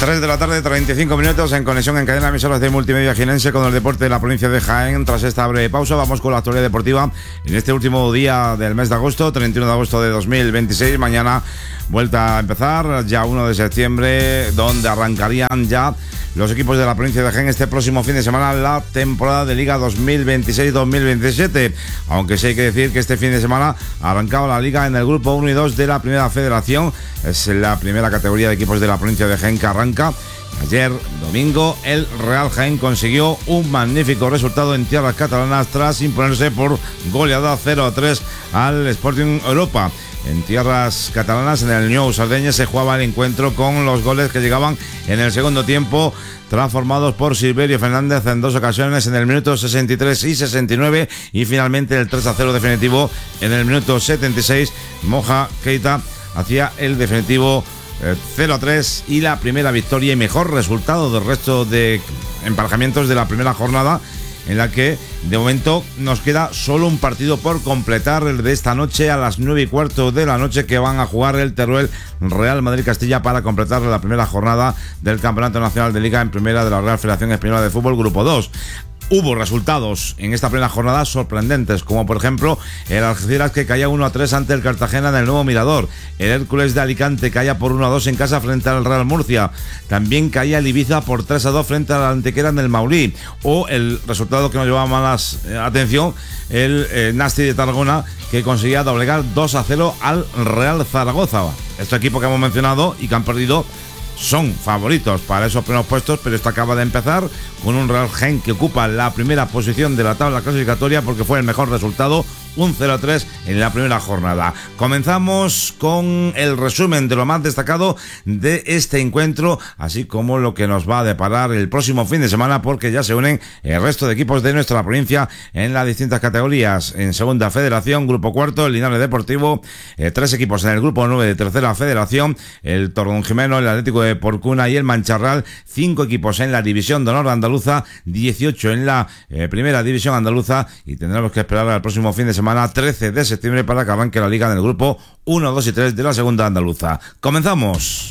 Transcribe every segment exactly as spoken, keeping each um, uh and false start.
tres de la tarde, treinta y cinco minutos, en conexión en cadena de emisoras de Multimedia Jienense con el deporte de la provincia de Jaén. Tras esta breve pausa, vamos con la actualidad deportiva en este último día del mes de agosto, treinta y uno de agosto de dos mil veintiséis. Mañana vuelta a empezar, ya uno de septiembre, donde arrancarían ya los equipos de la provincia de Jaén este próximo fin de semana la temporada de Liga dos mil veintiséis dos mil veintisiete. Aunque sí hay que decir que este fin de semana arrancaba la Liga en el grupo uno y dos de la Primera Federación. Es la primera categoría de equipos de la provincia de Jaén que arranca. Ayer, domingo, el Real Jaén consiguió un magnífico resultado en tierras catalanas tras imponerse por goleada cero a tres al Sporting Europa. En tierras catalanas, en el Nou Sardeña, se jugaba el encuentro con los goles que llegaban en el segundo tiempo, transformados por Silverio Fernández en dos ocasiones, en el minuto sesenta y tres y sesenta y nueve, y finalmente el tres a cero definitivo en el minuto setenta y seis. Moja Keita hacía el definitivo cero a tres y la primera victoria y mejor resultado del resto de emparejamientos de la primera jornada, en la que de momento nos queda solo un partido por completar, el de esta noche a las nueve y cuarto de la noche, que van a jugar el Teruel Real Madrid Castilla para completar la primera jornada del Campeonato Nacional de Liga en Primera de la Real Federación Española de Fútbol Grupo dos. Hubo resultados en esta plena jornada sorprendentes, como por ejemplo el Algeciras, que caía uno a tres ante el Cartagena en el Nuevo Mirador. El Hércules de Alicante caía por uno a dos en casa frente al Real Murcia. También caía el Ibiza por tres a dos frente a la Antequera en el Maulí. O el resultado que nos llevaba más eh, atención, el eh, Nasti de Tarragona, que conseguía doblegar dos a cero al Real Zaragoza. Este equipo que hemos mencionado y que han perdido son favoritos para esos primeros puestos, pero esto acaba de empezar con un Real Jaén que ocupa la primera posición de la tabla clasificatoria porque fue el mejor resultado, un cero a tres en la primera jornada. Comenzamos con el resumen de lo más destacado de este encuentro, así como lo que nos va a deparar el próximo fin de semana, porque ya se unen el resto de equipos de nuestra provincia en las distintas categorías. En Segunda Federación, Grupo Cuarto, el Linares Deportivo, eh, tres equipos en el Grupo nueve de Tercera Federación, el Torredonjimeno, el Atlético de Porcuna y el Mancharral, cinco equipos en la División de Honor Andaluza, dieciocho en la eh, Primera División Andaluza, y tendremos que esperar al próximo fin de semana, trece de septiembre, para que arranque la Liga en el Grupo uno, dos y tres de la Segunda Andaluza. ¡Comenzamos!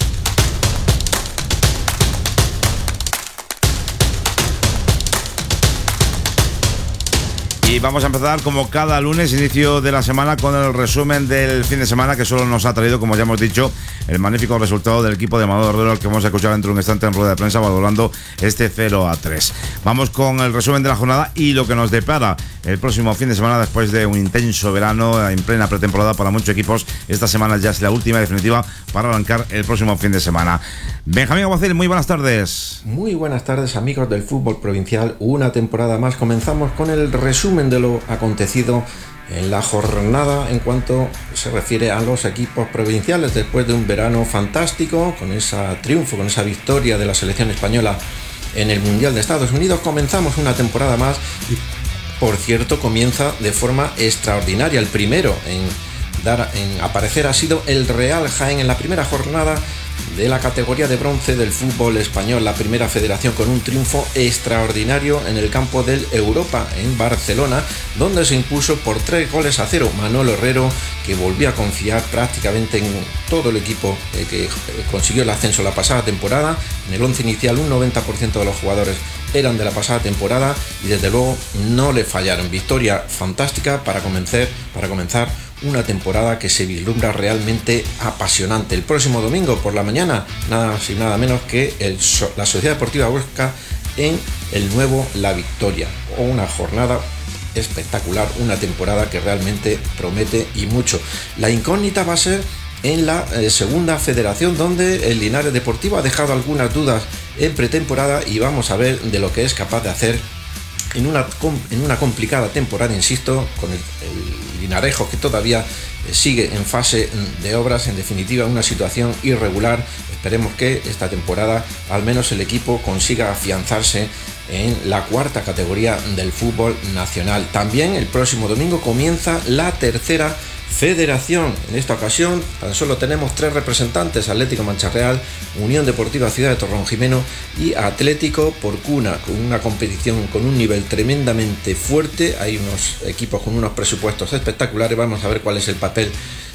Y vamos a empezar como cada lunes, inicio de la semana, con el resumen del fin de semana, que solo nos ha traído, como ya hemos dicho, el magnífico resultado del equipo de Manolo Herrero, al que vamos a escuchar dentro de un instante en rueda de prensa, valorando este cero a tres. Vamos con el resumen de la jornada y lo que nos depara el próximo fin de semana, después de un intenso verano en plena pretemporada para muchos equipos. Esta semana ya es la última definitiva para arrancar el próximo fin de semana. Benjamín Aguacil, muy buenas tardes. Muy buenas tardes, amigos del fútbol provincial. Una temporada más. Comenzamos con el resumen de lo acontecido en la jornada en cuanto se refiere a los equipos provinciales, después de un verano fantástico, con ese triunfo, con esa victoria de la selección española en el Mundial de Estados Unidos. Comenzamos una temporada más y, por cierto, comienza de forma extraordinaria. El primero en dar en aparecer ha sido el Real Jaén en la primera jornada de la categoría de bronce del fútbol español, la Primera Federación, con un triunfo extraordinario en el campo del Europa en Barcelona, donde se impuso por tres goles a cero. Manolo Herrero, que volvió a confiar prácticamente en todo el equipo eh, que consiguió el ascenso la pasada temporada. En el once inicial, un noventa por ciento de los jugadores eran de la pasada temporada y desde luego no le fallaron. Victoria fantástica para comenzar, para comenzar una temporada que se vislumbra realmente apasionante. El próximo domingo por la mañana, nada más y nada menos que el, la Sociedad Deportiva Huesca en el nuevo La Victoria. Una jornada espectacular, una temporada que realmente promete y mucho. La incógnita va a ser en la eh, Segunda Federación, donde el Linares Deportivo ha dejado algunas dudas en pretemporada y vamos a ver de lo que es capaz de hacer en una, en una complicada temporada, insisto, con el, el Linarejo, que todavía sigue en fase de obras. En definitiva, una situación irregular. Esperemos que esta temporada al menos el equipo consiga afianzarse en la cuarta categoría del fútbol nacional. También el próximo domingo comienza la tercera Federación. En esta ocasión tan solo tenemos tres representantes: Atlético Mancharreal, Unión Deportiva Ciudad de Torredonjimeno y Atlético Porcuna, con una competición con un nivel tremendamente fuerte. Hay unos equipos con unos presupuestos espectaculares. Vamos a ver cuál es el papel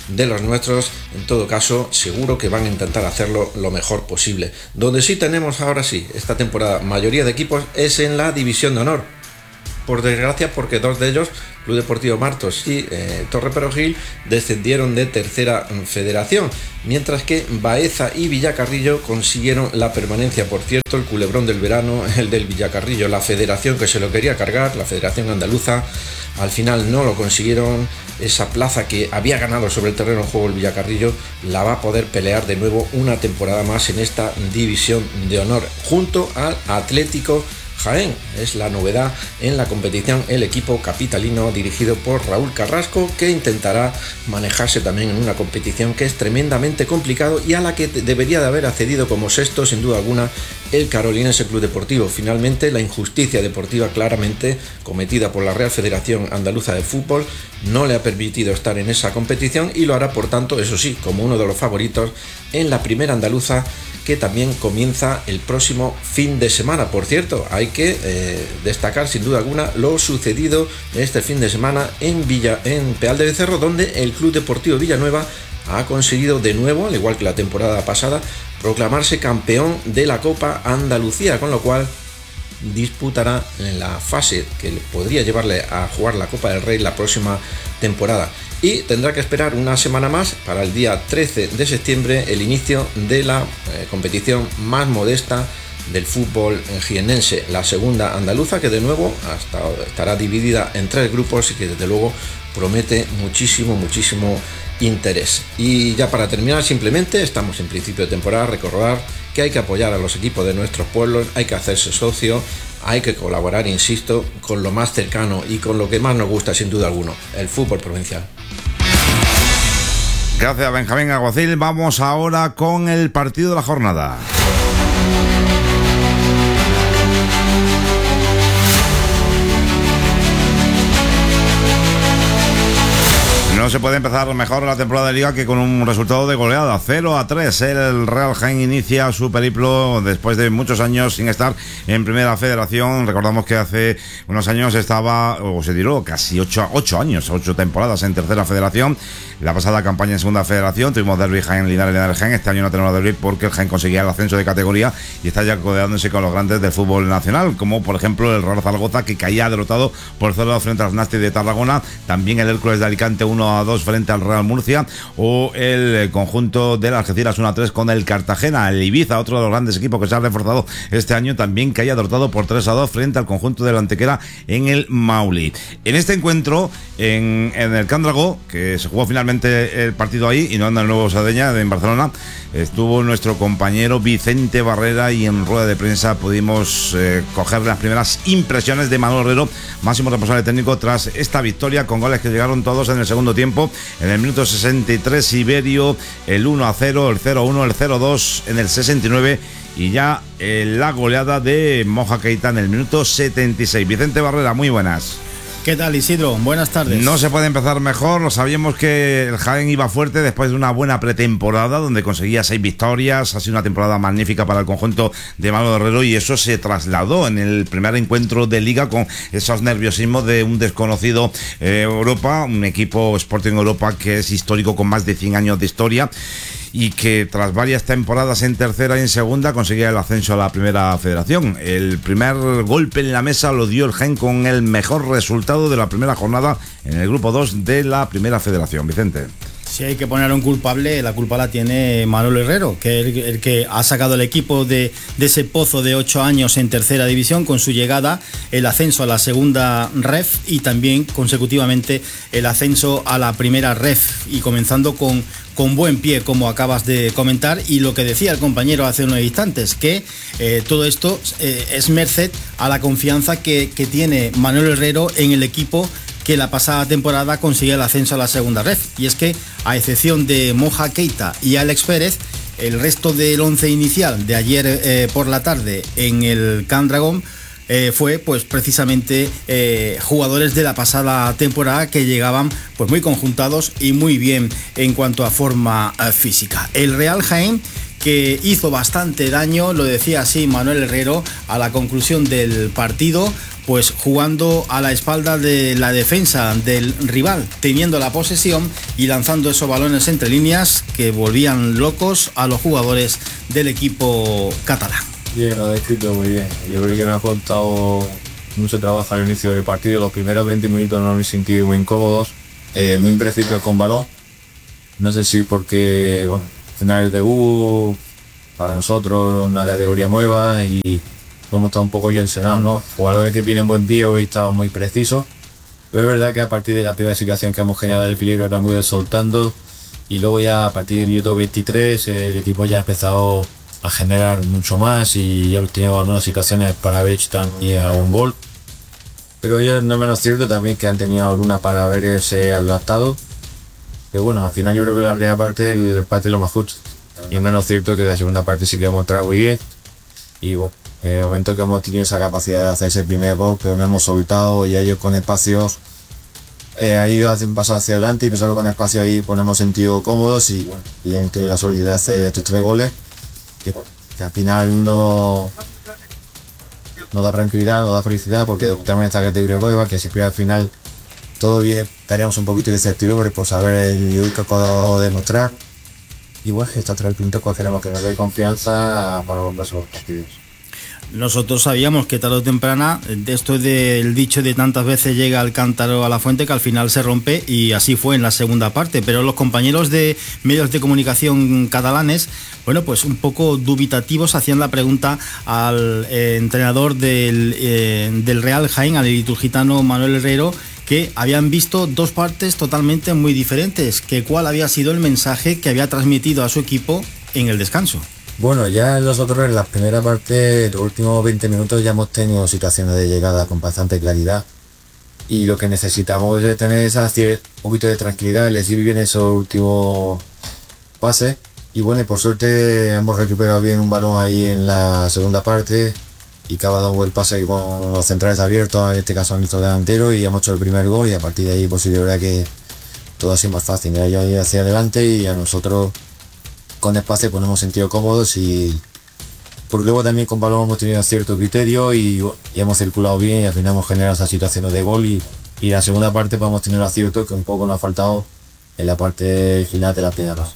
de los nuestros. En todo caso, seguro que van a intentar hacerlo lo mejor posible. Donde sí tenemos ahora sí, esta temporada, mayoría de equipos es en la División de Honor. Por desgracia, porque dos de ellos, Club Deportivo Martos y eh, Torre Perogil, descendieron de tercera federación, mientras que Baeza y Villacarrillo consiguieron la permanencia. Por cierto, el culebrón del verano, el del Villacarrillo, la federación que se lo quería cargar, la Federación Andaluza, al final no lo consiguieron. Esa plaza que había ganado sobre el terreno de juego el Villacarrillo la va a poder pelear de nuevo una temporada más en esta División de Honor, junto al Atlético Jaén. Es la novedad en la competición, el equipo capitalino dirigido por Raúl Carrasco, que intentará manejarse también en una competición que es tremendamente complicado y a la que debería de haber accedido como sexto sin duda alguna el Carolinense Club Deportivo. Finalmente, la injusticia deportiva claramente cometida por la Real Federación Andaluza de Fútbol no le ha permitido estar en esa competición y lo hará, por tanto, eso sí, como uno de los favoritos en la primera andaluza, que también comienza el próximo fin de semana. Por cierto, hay que eh, destacar sin duda alguna lo sucedido este fin de semana en Villa, en Peal de Becerro, donde el Club Deportivo Villanueva ha conseguido de nuevo, al igual que la temporada pasada, proclamarse campeón de la Copa Andalucía, con lo cual disputará en la fase que podría llevarle a jugar la Copa del Rey la próxima temporada. Y tendrá que esperar una semana más para el día trece de septiembre el inicio de la eh, competición más modesta del fútbol jiennense, la segunda andaluza, que de nuevo hasta estará dividida en tres grupos y que desde luego promete muchísimo, muchísimo interés. Y ya para terminar, simplemente estamos en principio de temporada, recordar que hay que apoyar a los equipos de nuestros pueblos, hay que hacerse socio, hay que colaborar, insisto, con lo más cercano y con lo que más nos gusta sin duda alguna, el fútbol provincial. Gracias, Benjamín Alguacil. Vamos ahora con el partido de la jornada. No se puede empezar mejor la temporada de Liga que con un resultado de goleada, cero a tres. El Real Jaén inicia su periplo después de muchos años sin estar en Primera Federación. Recordamos que hace unos años estaba, o se tiró casi ocho, ocho años, ocho temporadas en Tercera Federación. La pasada campaña en Segunda Federación tuvimos derbi Jaén, Linares, Linares, Jaén. Este año no tenemos derbi porque el Jaén conseguía el ascenso de categoría y está ya codeándose con los grandes del fútbol nacional, como por ejemplo el Real Zaragoza, que caía derrotado por cero frente al Nasti de Tarragona. También el Hércules de Alicante uno a dos frente al Real Murcia, o el conjunto de las Algeciras uno a tres con el Cartagena. El Ibiza, otro de los grandes equipos que se ha reforzado este año, también caía derrotado por tres a dos frente al conjunto de la Antequera en el Mauli. En este encuentro, en, en el Can Dragó, que se jugó finalmente el partido ahí y no anda el Nuevo Sardeña en Barcelona, estuvo nuestro compañero Vicente Barrera y en rueda de prensa pudimos eh, coger las primeras impresiones de Manuel Herrero, máximo responsable técnico, tras esta victoria con goles que llegaron todos en el segundo tiempo. En el minuto sesenta y tres Iberio, el uno a cero, el cero a uno, el cero a dos en el sesenta y nueve y ya eh, la goleada de Moja Keita en el minuto setenta y seis. Vicente Barrera, muy buenas. ¿Qué tal, Isidro? Buenas tardes. No se puede empezar mejor. Sabíamos que el Jaén iba fuerte después de una buena pretemporada donde conseguía seis victorias. Ha sido una temporada magnífica para el conjunto de Manuel Herrero y eso se trasladó en el primer encuentro de Liga con esos nerviosismos de un desconocido eh, Europa, un equipo Sporting Europa que es histórico con más de cien años de historia y que tras varias temporadas en tercera y en segunda conseguía el ascenso a la Primera Federación. El primer golpe en la mesa lo dio el Jaén con el mejor resultado de la primera jornada en el grupo dos de la Primera Federación. Vicente. Si hay que poner a un culpable, la culpa la tiene Manuel Herrero, que es el, el que ha sacado el equipo de, de ese pozo de ocho años en tercera división con su llegada, el ascenso a la segunda ref y también consecutivamente el ascenso a la primera ref, y comenzando con, con buen pie, como acabas de comentar, y lo que decía el compañero hace unos instantes, que eh, todo esto eh, es merced a la confianza que, que tiene Manuel Herrero en el equipo que la pasada temporada consiguió el ascenso a la segunda ref. Y es que, a excepción de Moja Keita y Alex Pérez, el resto del once inicial de ayer eh, por la tarde en el Can Dragón eh, fue pues precisamente eh, jugadores de la pasada temporada que llegaban pues muy conjuntados y muy bien en cuanto a forma eh, física. El Real Jaén, que hizo bastante daño, lo decía así Manuel Herrero, a la conclusión del partido, pues jugando a la espalda de la defensa del rival, teniendo la posesión y lanzando esos balones entre líneas que volvían locos a los jugadores del equipo catalán. Bien, lo ha descrito muy bien. Yo creo que me ha contado mucho trabajo al inicio del partido. Los primeros veinte minutos no me sentí muy incómodos, eh, muy imprecisos con balón. No sé si porque, bueno, final del debut, para nosotros una categoría nueva y hemos estado un poco tensionados, ¿no? Jugadores que tienen buen día hoy estaban muy precisos. Pero es verdad que a partir de la primera situación que hemos generado el peligro era muy soltando y luego ya a partir del minuto veintitrés el equipo ya ha empezado a generar mucho más y ya hemos tenido algunas situaciones para ver y a un gol. Pero ya no menos cierto también que han tenido algunas para verse adaptado. Pero bueno, al final yo creo que la primera parte el empate es lo más justo. Y es menos cierto que la segunda parte sí que hemos entrado muy bien. Y bueno, en el momento que hemos tenido esa capacidad de hacer ese primer gol, pero no hemos soltado y ellos con espacios eh, ahí hacen paso hacia adelante y nosotros con espacio ahí ponemos sentido cómodos y bueno, y entre la solidez de estos tres goles, que, que al final no nos da tranquilidad, nos da felicidad porque también esta categoría nueva, que siempre al final todavía estaríamos un poquito de incertidumbre por saber el que puedo demostrar. Y bueno, estos tres puntos pues queremos que nos dé confianza para los próximos partidos. Nosotros sabíamos que tarde o temprana, esto del dicho de tantas veces llega el cántaro a la fuente, que al final se rompe, y así fue en la segunda parte. Pero los compañeros de medios de comunicación catalanes, bueno, pues un poco dubitativos, hacían la pregunta al eh, entrenador del, eh, del Real Jaén, al liturgitano Manuel Herrero, que habían visto dos partes totalmente muy diferentes, que cuál había sido el mensaje que había transmitido a su equipo en el descanso. Bueno, ya nosotros en la primera parte, los últimos veinte minutos, ya hemos tenido situaciones de llegada con bastante claridad y lo que necesitamos es tener esa un poquito de tranquilidad, elegir bien esos últimos pases y bueno, por suerte hemos recuperado bien un balón ahí en la segunda parte y cada dado un buen pase con los centrales abiertos, en este caso nuestro delantero, y hemos hecho el primer gol y a partir de ahí pues sí, de verdad que todo ha sido más fácil, ellos ahí hacia adelante y a nosotros con espacio pues nos hemos sentido cómodos y por luego también con balón hemos tenido cierto criterio y, y hemos circulado bien y al final hemos generado esas situaciones de gol y, y la segunda parte pues, hemos tenido acierto que un poco nos ha faltado en la parte final de la primera parte.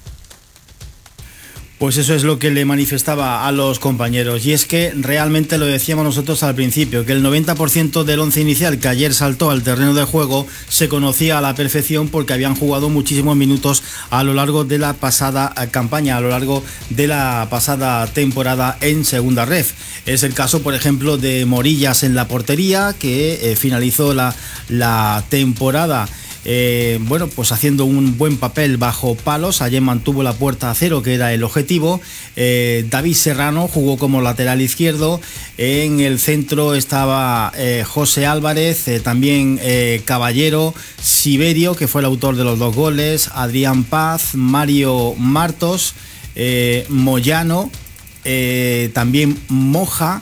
Pues eso es lo que le manifestaba a los compañeros, y es que realmente lo decíamos nosotros al principio, que el noventa por ciento del once inicial que ayer saltó al terreno de juego se conocía a la perfección porque habían jugado muchísimos minutos a lo largo de la pasada campaña, a lo largo de la pasada temporada en segunda ref. Es el caso, por ejemplo, de Morillas en la portería, que eh, finalizó la, la temporada Eh, bueno, pues haciendo un buen papel bajo palos. Ayer mantuvo la puerta a cero, que era el objetivo. eh, David Serrano jugó como lateral izquierdo. En el centro estaba eh, José Álvarez, eh, también eh, Caballero, Siberio, que fue el autor de los dos goles, Adrián Paz, Mario Martos, eh, Moyano, eh, también Moja.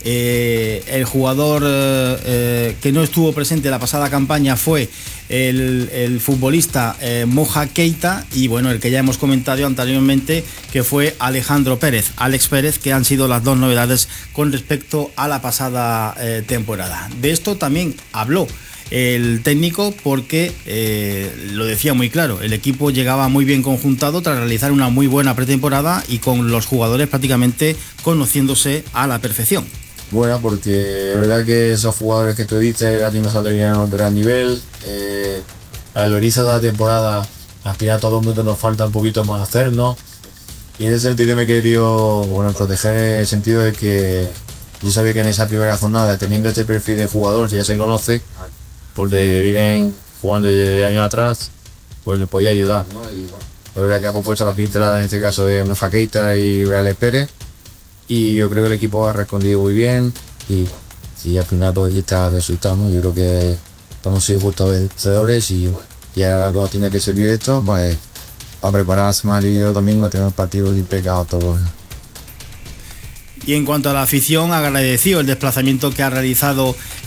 Eh, el jugador eh, eh, que no estuvo presente en la pasada campaña fue el, el futbolista eh, Moja Keita, y bueno, el que ya hemos comentado anteriormente, que fue Alejandro Pérez, Alex Pérez, que han sido las dos novedades con respecto a la pasada eh, temporada. De esto también habló el técnico porque eh, lo decía muy claro, el equipo llegaba muy bien conjuntado tras realizar una muy buena pretemporada y con los jugadores prácticamente conociéndose a la perfección. Bueno, porque es verdad que esos jugadores que tú dices, a ti nos saldrían de gran nivel, eh, al inicio de la temporada, al final todo el mundo nos falta un poquito más hacer, ¿no? Y en ese sentido me he querido, bueno, proteger en el sentido de que yo sabía que en esa primera jornada, teniendo este perfil de jugador que ya se conoce, porque vienen jugando de años atrás, pues le podía ayudar, ¿no? Y bueno, la verdad que hemos puesto la pincelada en este caso de Moja Keita y Alex Pérez, y yo creo que el equipo ha respondido muy bien y, y al final todo está resultado, ¿no? Yo creo que estamos siendo justos vencedores y ya algo tiene que servir esto, pues para prepararse más y el domingo tenemos partidos impecados todos. Y en cuanto a la afición, agradeció el desplazamiento que ha realizado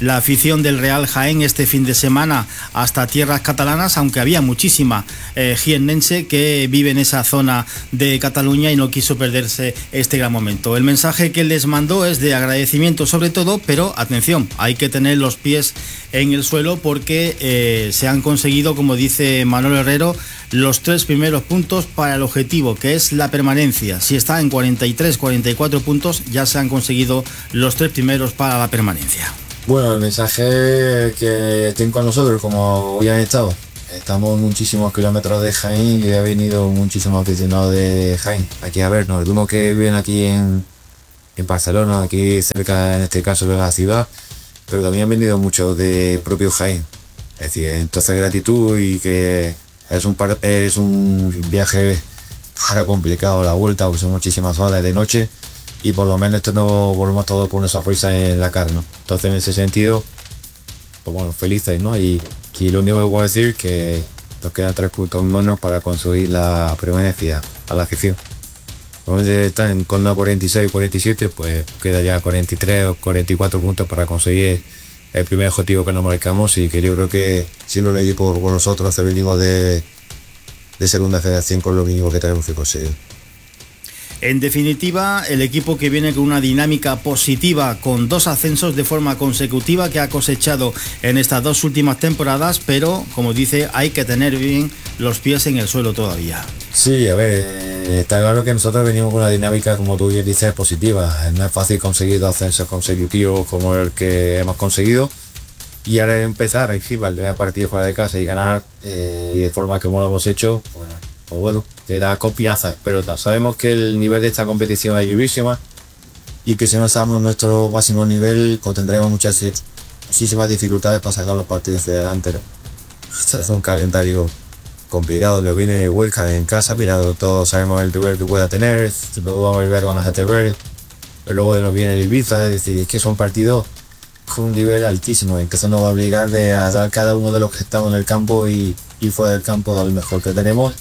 la afición del Real Jaén este fin de semana hasta tierras catalanas, aunque había muchísima eh, jiennense que vive en esa zona de Cataluña y no quiso perderse este gran momento. El mensaje que les mandó es de agradecimiento sobre todo, pero atención, hay que tener los pies en el suelo porque eh, se han conseguido, como dice Manuel Herrero, los tres primeros puntos para el objetivo, que es la permanencia. Si está en cuarenta y tres, cuarenta y cuatro puntos, ya se han conseguido los tres primeros para la permanencia. Bueno, el mensaje que tengo con nosotros, como hoy han estado, estamos muchísimos kilómetros de Jaén y ha venido muchísimos aficionados de Jaén aquí a vernos. Algunos que viven aquí en, en Barcelona, aquí cerca, en este caso de la ciudad, pero también han venido muchos de propio Jaén. Es decir, entonces gratitud y que es un, par, es un viaje para complicado la vuelta, porque son muchísimas horas de noche y por lo menos esto no volvemos todos con esa fuerza en la cara, ¿no? Entonces en ese sentido, pues bueno, felices, ¿no? Y, y lo único que puedo decir es que nos quedan tres puntos menos para conseguir la permanencia a la afición. Cuando están con la cuarenta y seis, cuarenta y siete, pues queda ya cuarenta y tres o cuarenta y cuatro puntos para conseguir el primer objetivo que nos marcamos y que yo creo que si lo leí por, por nosotros hacer venimos de, de segunda federación con lo mínimo que tenemos que conseguir. En definitiva, el equipo que viene con una dinámica positiva, con dos ascensos de forma consecutiva que ha cosechado en estas dos últimas temporadas, pero, como dice, hay que tener bien los pies en el suelo todavía. Sí, a ver, está claro que nosotros venimos con una dinámica, como tú bien dices, positiva. No es fácil conseguir dos ascensos consecutivos como el que hemos conseguido. Y ahora empezar a encima el primer partido fuera de casa y ganar eh, y de forma como lo hemos hecho, pues, pues bueno, te da confianza, pero sabemos que el nivel de esta competición es vivísima y que si no estamos nuestro máximo nivel pues tendremos muchas muchísimas dificultades para sacar los partidos de delante, ¿no? Es un calendario complicado, lo viene Huelca en casa, mirado, todos sabemos el nivel que pueda tener, luego vamos a ver con la G T B, pero luego nos viene el Ibiza, es decir, es que son partidos con un nivel altísimo, en que eso nos va a obligar de a dar cada uno de los que estamos en el campo y, y fuera del campo lo mejor que tenemos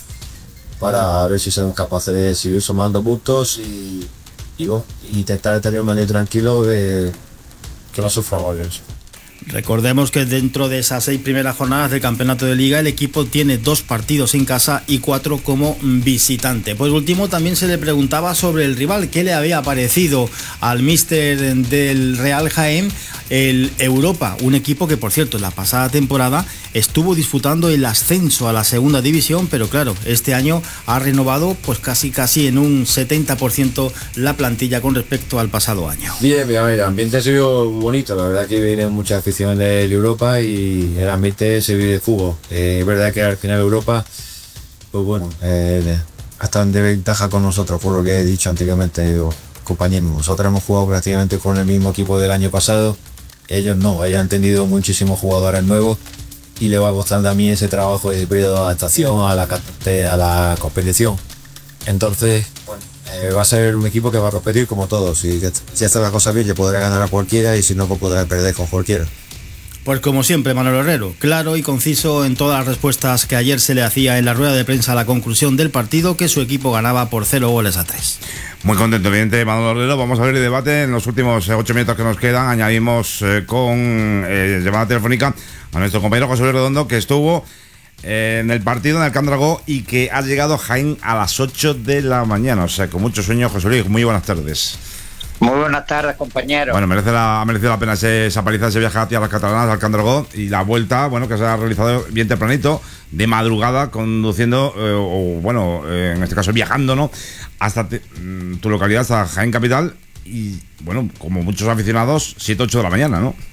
para ver si somos capaces de seguir sumando puntos y, y, bueno, y intentar tener un manera tranquilo de que no suframos eso. Recordemos que dentro de esas seis primeras jornadas del campeonato de liga el equipo tiene dos partidos en casa y cuatro como visitante. Por último también se le preguntaba sobre el rival, qué le había parecido al míster del Real Jaén el Europa, un equipo que por cierto la pasada temporada estuvo disputando el ascenso a la segunda división, pero claro, este año ha renovado pues casi casi en un setenta por ciento la plantilla con respecto al pasado año. Bien, bien, a ver, el ambiente ha sido bonito, la verdad que vienen muchas aficiones de Europa y el ambiente se vive de fútbol. Eh, es verdad que al final Europa, pues bueno, eh, hasta en desventaja con nosotros, por lo que he dicho anteriormente, digo, compañeros, nosotros hemos jugado prácticamente con el mismo equipo del año pasado, ellos no, ellos han tenido muchísimos jugadores nuevos y le va a costar también ese trabajo de periodo de adaptación a la, a la competición. Entonces, bueno, eh, va a ser un equipo que va a competir como todos. Si, si hace las cosas bien, le podrá ganar a cualquiera y si no, pues podrá perder con cualquiera. Pues como siempre, Manuel Herrero, claro y conciso en todas las respuestas que ayer se le hacía en la rueda de prensa a la conclusión del partido, que su equipo ganaba por cero goles a tres. Muy contento, evidente, Manuel Herrero. Vamos a ver el debate en los últimos ocho minutos que nos quedan. Añadimos eh, con eh, llamada telefónica a nuestro compañero José Luis Redondo, que estuvo eh, en el partido en el Can Dragó y que ha llegado a Jaén a las ocho de la mañana. O sea, con mucho sueño. José Luis, muy buenas tardes. Muy buenas tardes, compañeros. Bueno, merece la, ha merecido la pena ese, esa paliza, ese viaje a tierras catalanas al Can Dragó y la vuelta, bueno, que se ha realizado bien tempranito, de madrugada, conduciendo, eh, o bueno, eh, en este caso viajando, ¿no? Hasta te, tu localidad, hasta Jaén Capital, y bueno, como muchos aficionados, siete, ocho de la mañana, ¿no?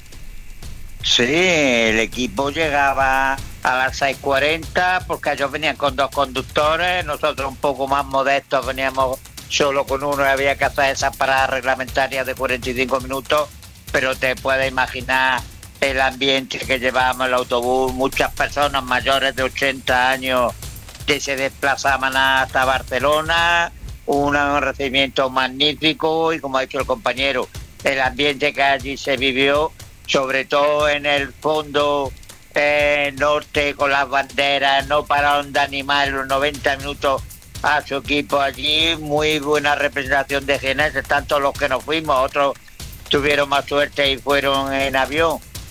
Sí, el equipo llegaba a las seis cuarenta porque ellos venían con dos conductores, nosotros un poco más modestos veníamos solo con uno y había que hacer esas paradas reglamentarias de cuarenta y cinco minutos, pero te puedes imaginar el ambiente que llevábamos el autobús, muchas personas mayores de ochenta años que se desplazaban hasta Barcelona, un recibimiento magnífico y como ha dicho el compañero, el ambiente que allí se vivió, sobre todo en el fondo eh, norte con las banderas, no pararon de animar los noventa minutos a su equipo allí, muy buena representación de jienenses, tanto los que nos fuimos, otros tuvieron más suerte y fueron en avión,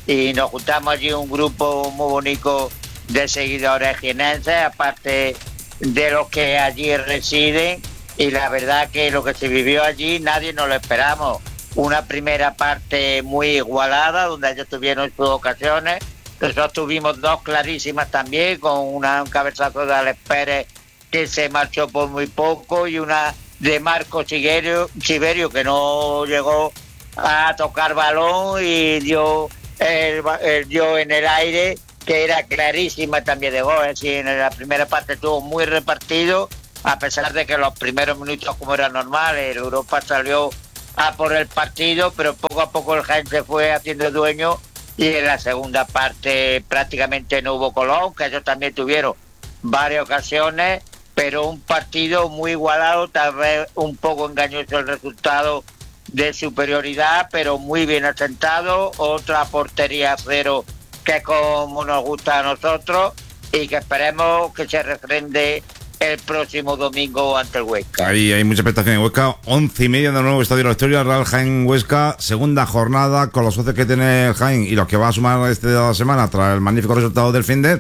y nos juntamos allí un grupo muy bonito de seguidores jienenses, aparte de los que allí residen, y la verdad que lo que se vivió allí nadie nos lo esperamos. Una primera parte muy igualada, donde ellos tuvieron sus ocasiones. Nosotros tuvimos dos clarísimas también, con una, un cabezazo de Alex Pérez que se marchó por muy poco, y una de Marco Siberio, Siberio que no llegó a tocar balón y dio, el, el, dio en el aire, que era clarísima también de gol. Es decir, en la primera parte estuvo muy repartido, a pesar de que los primeros minutos, como era normal, el Europa salió a por el partido, pero poco a poco el Jaén se fue haciendo dueño, y en la segunda parte prácticamente no hubo Colón, que ellos también tuvieron varias ocasiones, pero un partido muy igualado, tal vez un poco engañoso el resultado de superioridad, pero muy bien asentado. Otra portería a cero, que como nos gusta a nosotros, y que esperemos que se refrende el próximo domingo ante el Huesca. Ahí hay mucha expectación en Huesca. Once y media del nuevo Estadio de la Historia, Real Jaén Huesca, segunda jornada, con los socios que tiene el Jaén y los que va a sumar esta semana tras el magnífico resultado del Finder.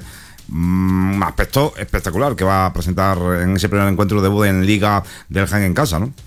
Un aspecto espectacular que va a presentar en ese primer encuentro debut en Liga del Jaén en casa, ¿no?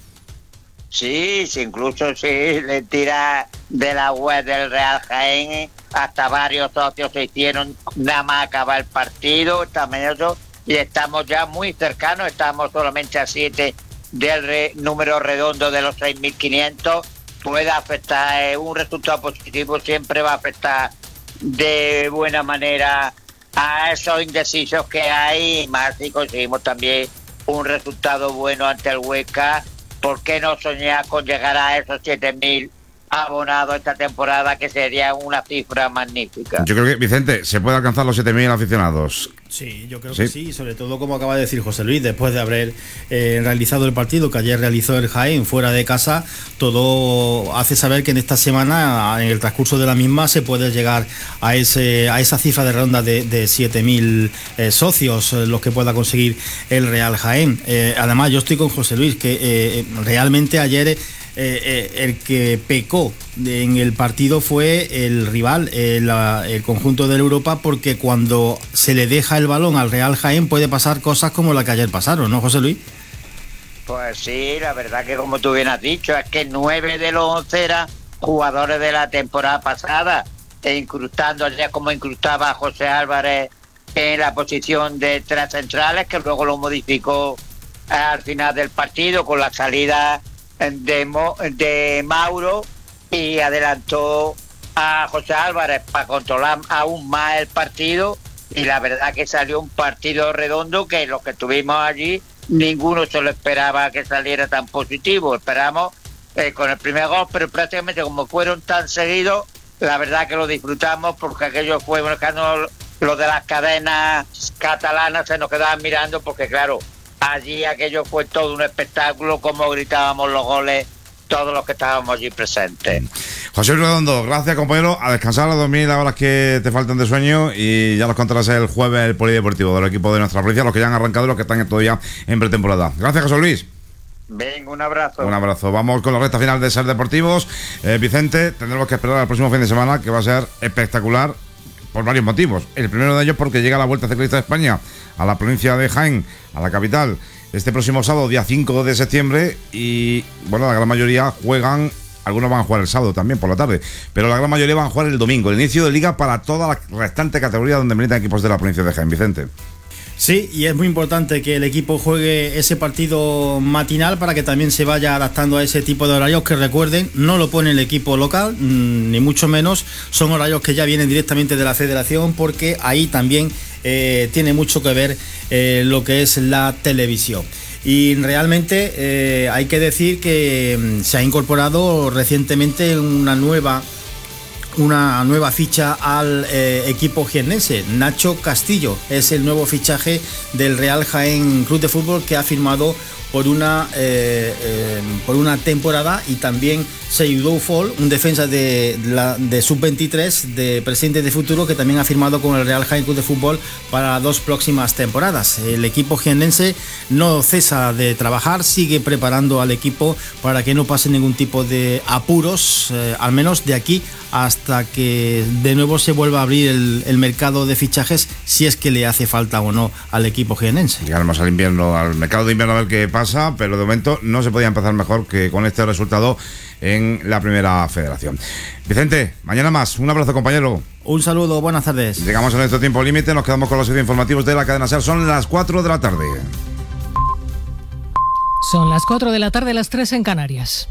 Sí, sí, incluso si le tira de la web del Real Jaén, hasta varios socios se hicieron nada más acabar el partido, también eso, y estamos ya muy cercanos, estamos solamente a siete del re, número redondo de los seis mil quinientos. Puede afectar, eh, un resultado positivo siempre va a afectar de buena manera a esos indecisos que hay, más si conseguimos también un resultado bueno ante el Huesca. ¿Por qué no soñar con llegar a esos siete mil abonados esta temporada, que sería una cifra magnífica? Yo creo que, Vicente, se puede alcanzar los siete mil aficionados. Sí, yo creo ¿Sí? que sí, sobre todo como acaba de decir José Luis, después de haber eh, realizado el partido que ayer realizó el Jaén fuera de casa, todo hace saber que en esta semana, en el transcurso de la misma, se puede llegar a ese a esa cifra de ronda de, de siete mil eh, socios, eh, los que pueda conseguir el Real Jaén. Eh, además, yo estoy con José Luis, que eh, realmente ayer Eh, eh, el que pecó en el partido fue el rival, eh, la, el conjunto del Europa, porque cuando se le deja el balón al Real Jaén puede pasar cosas como la que ayer pasaron, ¿no, José Luis? Pues sí, la verdad que como tú bien has dicho, es que nueve de los once eran jugadores de la temporada pasada, e incrustando ya como incrustaba a José Álvarez en la posición de tres centrales, que luego lo modificó al final del partido con la salida De, Mo, de Mauro, y adelantó a José Álvarez para controlar aún más el partido, y la verdad que salió un partido redondo que los que estuvimos allí ninguno se lo esperaba que saliera tan positivo. Esperamos eh, con el primer gol, pero prácticamente como fueron tan seguidos, la verdad que lo disfrutamos, porque aquello fue, bueno, los de las cadenas catalanas se nos quedaban mirando, porque claro, allí aquello fue todo un espectáculo, como gritábamos los goles todos los que estábamos allí presentes. José Luis Redondo, gracias, compañero. A descansar las dos mil horas que te faltan de sueño, y ya los contarás el jueves el polideportivo del equipo de nuestra provincia, los que ya han arrancado y los que están todavía en pretemporada. Gracias, José Luis. Venga, un abrazo. Un abrazo. Vamos con la recta final de Ser Deportivos. Eh, Vicente, tendremos que esperar al próximo fin de semana, que va a ser espectacular por varios motivos. El primero de ellos porque llega la Vuelta Ciclista de España a la provincia de Jaén, a la capital, este próximo sábado, día cinco de septiembre, y bueno, la gran mayoría juegan, algunos van a jugar el sábado también por la tarde, pero la gran mayoría van a jugar el domingo, el inicio de liga para toda la restante categoría donde militan equipos de la provincia de Jaén. Vicente. Sí, y es muy importante que el equipo juegue ese partido matinal para que también se vaya adaptando a ese tipo de horarios, que recuerden, no lo pone el equipo local, ni mucho menos, son horarios que ya vienen directamente de la federación, porque ahí también eh, tiene mucho que ver eh, lo que es la televisión. Y realmente eh, hay que decir que se ha incorporado recientemente una nueva una nueva ficha al eh, equipo jiennense. Nacho Castillo es el nuevo fichaje del Real Jaén Club de Fútbol, que ha firmado por una, eh, eh, por una temporada, y también Seydou Fall, un defensa de, de, de sub veintitrés de Presente de Futuro, que también ha firmado con el Real Jaén Club de Fútbol para las dos próximas temporadas. El equipo jiennense no cesa de trabajar, sigue preparando al equipo para que no pase ningún tipo de apuros, eh, al menos de aquí hasta que de nuevo se vuelva a abrir el, el mercado de fichajes, si es que le hace falta o no al equipo jiennense. Llegaremos al invierno, al mercado de invierno, a ver qué pasa, pero de momento no se podía empezar mejor que con este resultado en la primera federación. Vicente, mañana más. Un abrazo, compañero. Un saludo, buenas tardes. Llegamos a nuestro tiempo límite, nos quedamos con los informativos de la cadena SER. Son las cuatro de la tarde. Son las cuatro de la tarde, las tres en Canarias.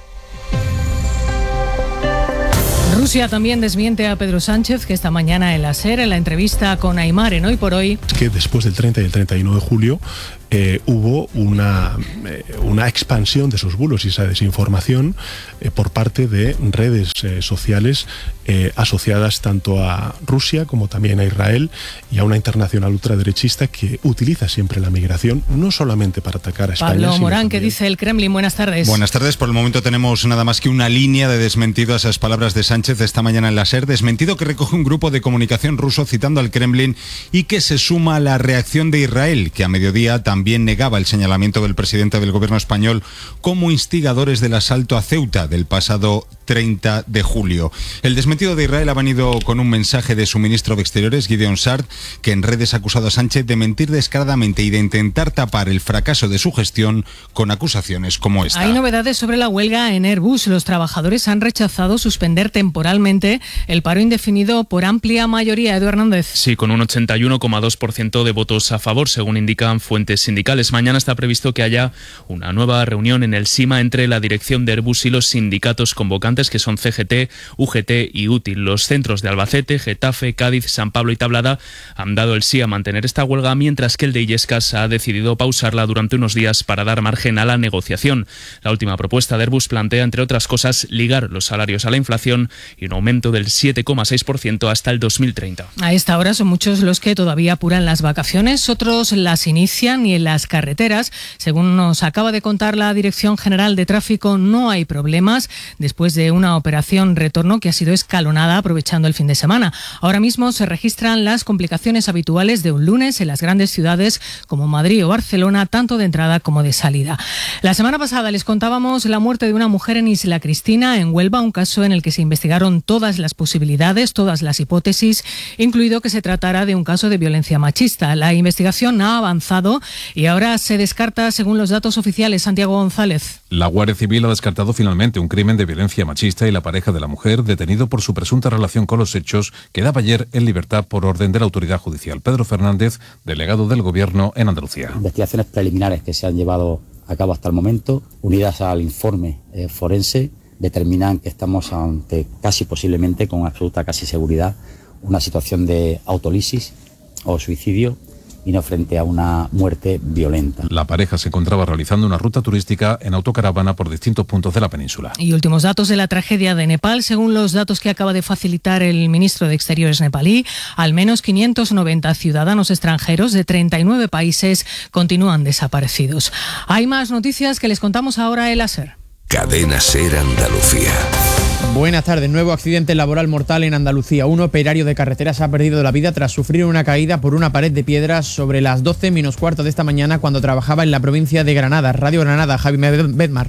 Rusia también desmiente a Pedro Sánchez, que esta mañana en la SER, en la entrevista con Aimar en Hoy por Hoy, es que después del treinta y el treinta y uno de julio eh, hubo una, eh, una expansión de esos bulos y esa desinformación eh, por parte de redes eh, sociales eh, asociadas tanto a Rusia como también a Israel y a una internacional ultraderechista que utiliza siempre la migración no solamente para atacar a España. Pablo Morán, ¿qué dice el Kremlin? Buenas tardes. Buenas tardes. Por el momento tenemos nada más que una línea de desmentido a esas palabras de Sánchez de esta mañana en la SER, desmentido que recoge un grupo de comunicación ruso citando al Kremlin y que se suma a la reacción de Israel, que a mediodía también negaba el señalamiento del presidente del gobierno español como instigadores del asalto a Ceuta del pasado treinta de julio. El desmentido de Israel ha venido con un mensaje de su ministro de Exteriores, Gideon Sa'ar, que en redes ha acusado a Sánchez de mentir descaradamente y de intentar tapar el fracaso de su gestión con acusaciones como esta. Hay novedades sobre la huelga en Airbus. Los trabajadores han rechazado suspender temporalmente el paro indefinido por amplia mayoría. Edu Hernández. Sí, con un ochenta y uno coma dos por ciento de votos a favor, según indican fuentes sindicales. Mañana está previsto que haya una nueva reunión en el SIMA entre la dirección de Airbus y los sindicatos convocantes, que son C G T, U G T y Útil. Los centros de Albacete, Getafe, Cádiz, San Pablo y Tablada han dado el sí a mantener esta huelga, mientras que el de Illescas ha decidido pausarla durante unos días para dar margen a la negociación. La última propuesta de Airbus plantea, entre otras cosas, ligar los salarios a la inflación y un aumento del siete coma seis por ciento hasta el dos mil treinta. A esta hora son muchos los que todavía apuran las vacaciones, otros las inician, y en las carreteras, según nos acaba de contar la Dirección General de Tráfico, no hay problemas después de una operación retorno que ha sido escalonada aprovechando el fin de semana. Ahora mismo se registran las complicaciones habituales de un lunes en las grandes ciudades como Madrid o Barcelona, tanto de entrada como de salida. La semana pasada les contábamos la muerte de una mujer en Isla Cristina, en Huelva, un caso en el que se investigaron todas las posibilidades, todas las hipótesis, incluido que se tratara de un caso de violencia machista. La investigación ha avanzado y ahora se descarta, según los datos oficiales. Santiago González. La Guardia Civil ha descartado finalmente un crimen de violencia machista y la pareja de la mujer, detenido por su presunta relación con los hechos, quedaba ayer en libertad por orden de la autoridad judicial. Pedro Fernández, delegado del Gobierno en Andalucía. Investigaciones preliminares que se han llevado a cabo hasta el momento, unidas al informe eh, forense, determinan que estamos ante casi posiblemente, con absoluta casi seguridad, una situación de autolisis o suicidio y no frente a una muerte violenta. La pareja se encontraba realizando una ruta turística en autocaravana por distintos puntos de la península. Y últimos datos de la tragedia de Nepal. Según los datos que acaba de facilitar el ministro de Exteriores nepalí, al menos quinientos noventa ciudadanos extranjeros de treinta y nueve países continúan desaparecidos. Hay más noticias que les contamos ahora en la SER. Cadena SER Andalucía. Buenas tardes. Nuevo accidente laboral mortal en Andalucía. Un operario de carreteras ha perdido la vida tras sufrir una caída por una pared de piedras sobre las doce menos cuarto de esta mañana, cuando trabajaba en la provincia de Granada. Radio Granada, Javi Bedmar.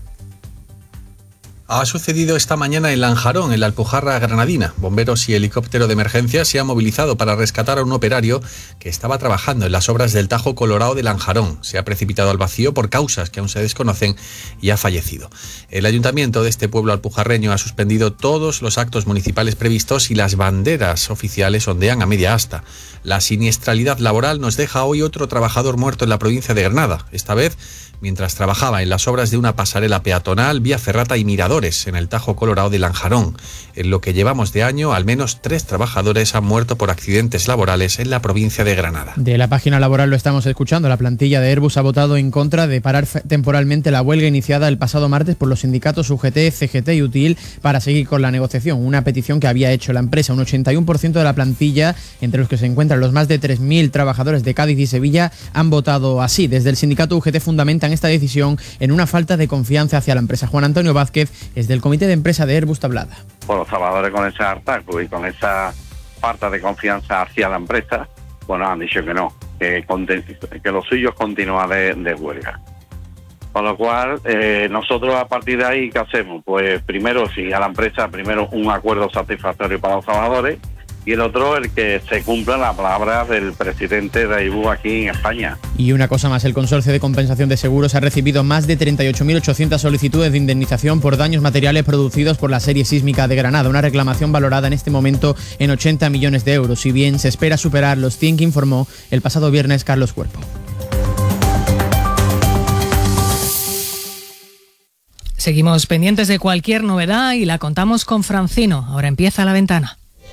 Ha sucedido esta mañana en Lanjarón, en la Alpujarra granadina. Bomberos y helicóptero de emergencia se han movilizado para rescatar a un operario que estaba trabajando en las obras del Tajo Colorado de Lanjarón. Se ha precipitado al vacío por causas que aún se desconocen y ha fallecido. El ayuntamiento de este pueblo alpujarreño ha suspendido todos los actos municipales previstos y las banderas oficiales ondean a media asta. La siniestralidad laboral nos deja hoy otro trabajador muerto en la provincia de Granada, esta vez mientras trabajaba en las obras de una pasarela peatonal, vía ferrata y miradores en el Tajo Colorado de Lanjarón. En lo que llevamos de año, al menos tres trabajadores han muerto por accidentes laborales en la provincia de Granada. De la página laboral lo estamos escuchando. La plantilla de Airbus ha votado en contra de parar temporalmente la huelga iniciada el pasado martes por los sindicatos U G T, C G T y Útil para seguir con la negociación. Una petición que había hecho la empresa. Un ochenta y uno por ciento de la plantilla, entre los que se encuentran los más de tres mil trabajadores de Cádiz y Sevilla, han votado así. Desde el sindicato U G T fundamentan fundamentan esta decisión en una falta de confianza hacia la empresa. Juan Antonio Vázquez es del comité de empresa de Airbus Tablada. Por los trabajadores, con ese hartazgo y con esa falta de confianza hacia la empresa, bueno, han dicho que no, que, que lo suyo es continuar de, de huelga. Con lo cual, eh, nosotros a partir de ahí, ¿qué hacemos? Pues primero, si a la empresa, primero un acuerdo satisfactorio para los trabajadores, y el otro, el que se cumplan las palabras del presidente de Airbus aquí en España. Y una cosa más, el Consorcio de Compensación de Seguros ha recibido más de treinta y ocho mil ochocientas solicitudes de indemnización por daños materiales producidos por la serie sísmica de Granada, una reclamación valorada en este momento en ochenta millones de euros, si bien se espera superar los cien que informó el pasado viernes Carlos Cuerpo. Seguimos pendientes de cualquier novedad y la contamos con Francino. Ahora empieza La Ventana.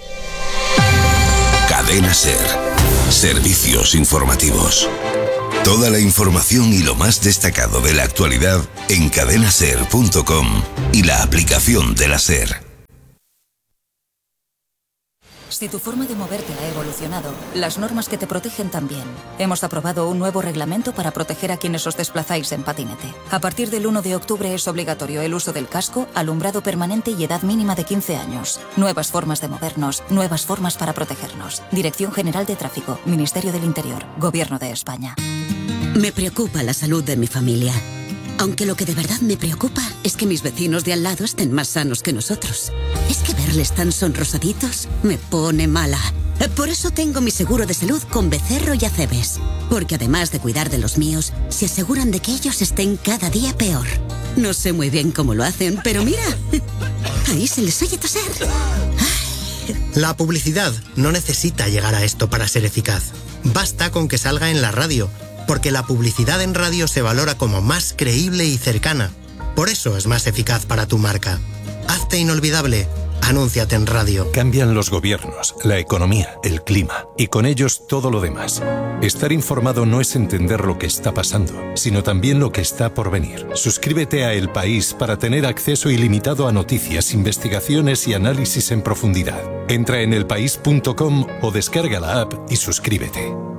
Cadena SER. Servicios informativos. Toda la información y lo más destacado de la actualidad en cadena ser punto com y la aplicación de la SER. Si tu forma de moverte ha evolucionado, las normas que te protegen también. Hemos aprobado un nuevo reglamento para proteger a quienes os desplazáis en patinete. A partir del uno de octubre es obligatorio el uso del casco, alumbrado permanente y edad mínima de quince años. Nuevas formas de movernos, nuevas formas para protegernos. Dirección General de Tráfico, Ministerio del Interior, Gobierno de España. Me preocupa la salud de mi familia. Aunque lo que de verdad me preocupa es que mis vecinos de al lado estén más sanos que nosotros. Es que verles tan sonrosaditos me pone mala. Por eso tengo mi seguro de salud con Becerro y Acebes. Porque además de cuidar de los míos, se aseguran de que ellos estén cada día peor. No sé muy bien cómo lo hacen, pero mira, ahí se les oye toser. La publicidad no necesita llegar a esto para ser eficaz. Basta con que salga en la radio, porque la publicidad en radio se valora como más creíble y cercana. Por eso es más eficaz para tu marca. Hazte inolvidable. Anúnciate en radio. Cambian los gobiernos, la economía, el clima y con ellos todo lo demás. Estar informado no es entender lo que está pasando, sino también lo que está por venir. Suscríbete a El País para tener acceso ilimitado a noticias, investigaciones y análisis en profundidad. Entra en elpaís punto com o descarga la app y suscríbete.